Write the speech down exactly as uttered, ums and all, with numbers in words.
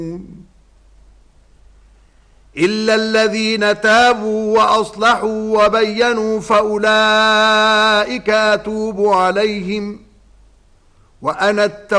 إلا الذين تابوا وأصلحوا وبينوا فأولئك أتوب عليهم وأنا التواب